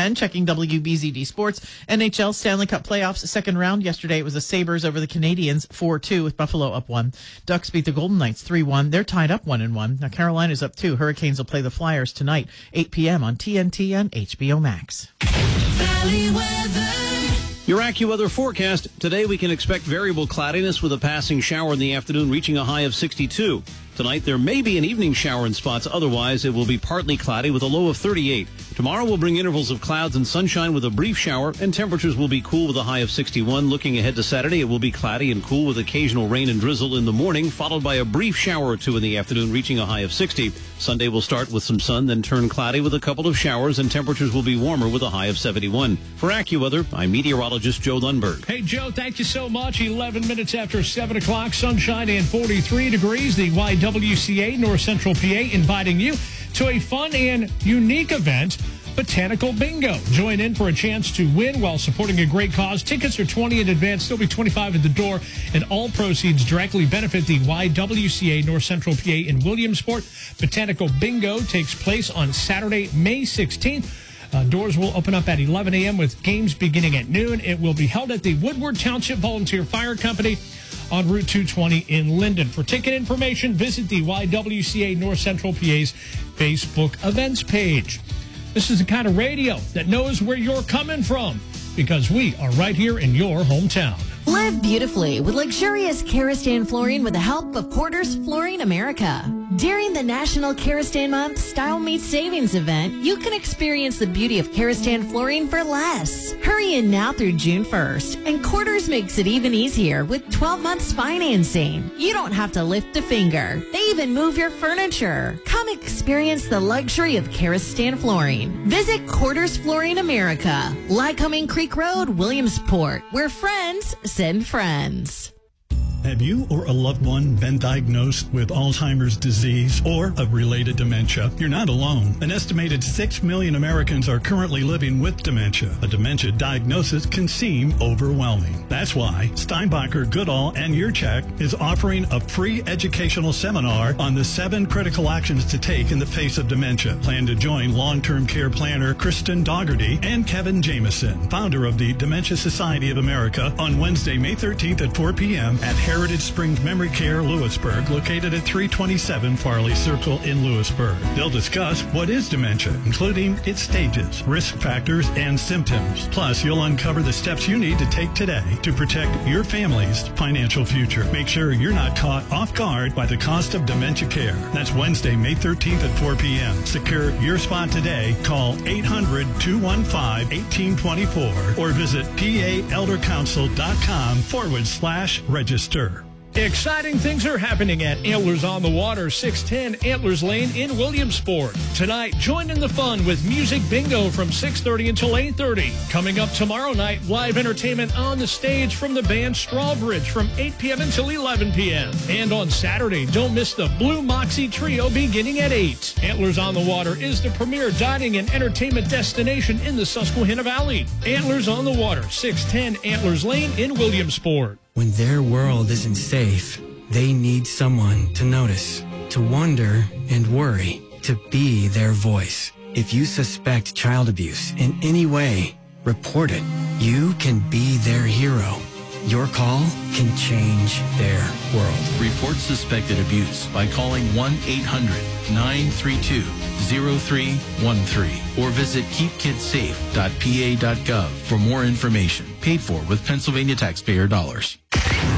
10, checking WBZD Sports. NHL Stanley Cup playoffs, second round. Yesterday it was the Sabres over the Canadiens 4-2 with Buffalo up 1. Ducks beat the Golden Knights 3-1. They're tied up 1-1. Now Carolina's up 2. Hurricanes will play the Flyers tonight, 8 p.m. on TNT and HBO Max. Valley weather. Your AccuWeather forecast. Today we can expect variable cloudiness with a passing shower in the afternoon reaching a high of 62. Tonight there may be an evening shower in spots. Otherwise it will be partly cloudy with a low of 38. Tomorrow will bring intervals of clouds and sunshine with a brief shower, and temperatures will be cool with a high of 61. Looking ahead to Saturday, it will be cloudy and cool with occasional rain and drizzle in the morning, followed by a brief shower or two in the afternoon reaching a high of 60. Sunday will start with some sun, then turn cloudy with a couple of showers, and temperatures will be warmer with a high of 71. For AccuWeather, I'm meteorologist Joe Lundberg. Hey, Joe, thank you so much. 11 minutes after 7 o'clock, sunshine and 43 degrees. The YWCA North Central PA inviting you to a fun and unique event, Botanical Bingo. Join in for a chance to win while supporting a great cause. Tickets are $20 in advance, still be $25 at the door, and all proceeds directly benefit the YWCA North Central PA in Williamsport. Botanical Bingo takes place on Saturday, May 16th. Doors will open up at 11 a.m. with games beginning at noon. It will be held at the Woodward Township Volunteer Fire Company on Route 220 in Linden. For ticket information, visit the YWCA North Central PA's Facebook events page. This is the kind of radio that knows where you're coming from, because we are right here in your hometown. Live beautifully with luxurious Karastan flooring with the help of Porter's Flooring America. During the National Karastan Month Style Meets Savings event, you can experience the beauty of Karastan flooring for less. Hurry in now through June 1st, and Quarters makes it even easier with 12 months financing. You don't have to lift a finger. They even move your furniture. Come experience the luxury of Karastan flooring. Visit Quarters Flooring America, Lycoming Creek Road, Williamsport, where friends send friends. Have you or a loved one been diagnosed with Alzheimer's disease or a related dementia? You're not alone. An estimated 6 million Americans are currently living with dementia. A dementia diagnosis can seem overwhelming. That's why Steinbacher, Goodall, and Yurchak is offering a free educational seminar on the 7 critical actions to take in the face of dementia. Plan to join long-term care planner Kristen Dougherty and Kevin Jameson, founder of the Dementia Society of America, on Wednesday, May 13th at 4 p.m. at Heritage Springs Memory Care, Lewisburg, located at 327 Farley Circle in Lewisburg. They'll discuss what is dementia, including its stages, risk factors, and symptoms. Plus, you'll uncover the steps you need to take today to protect your family's financial future. Make sure you're not caught off guard by the cost of dementia care. That's Wednesday, May 13th at 4 p.m. Secure your spot today. Call 800-215-1824 or visit paeldercouncil.com/register. Exciting things are happening at Antlers on the Water, 610 Antlers Lane in Williamsport. Tonight, join in the fun with Music Bingo from 6:30 until 8:30. Coming up tomorrow night, live entertainment on the stage from the band Strawbridge from 8 p.m. until 11 p.m. And on Saturday, don't miss the Blue Moxie Trio beginning at 8. Antlers on the Water is the premier dining and entertainment destination in the Susquehanna Valley. Antlers on the Water, 610 Antlers Lane in Williamsport. When their world isn't safe, they need someone to notice, to wonder and worry, to be their voice. If you suspect child abuse in any way, report it. You can be their hero. Your call can change their world. Report suspected abuse by calling 1-800-932-0313 or visit keepkidssafe.pa.gov for more information. Paid for with Pennsylvania taxpayer dollars.